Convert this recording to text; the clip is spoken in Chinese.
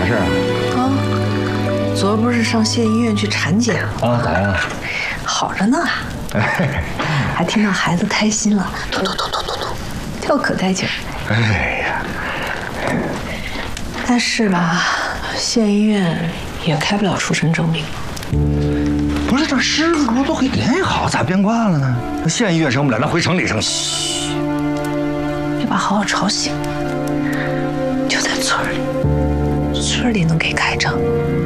事啊？ 啊，昨儿不是上县医院去产检了？ 啊，咋样？ 好着呢，还听到孩子开心了，突，跳可带劲儿。 哎呀， 但是吧，县医院也开不了出生证明。 不是这师傅都给联系好，咋变卦了呢？那县医院生不了，那回城里生。嘘， 别把好好吵醒。就在村里能给开张。